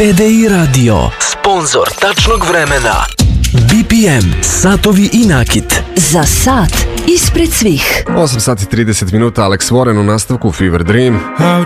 TDI Radio, sponzor tačnog vremena. BPM, satovi i nakit. Za sat ispred svih. 8 sati 30 minuta, Alex Warren u nastavku Fever Dream. How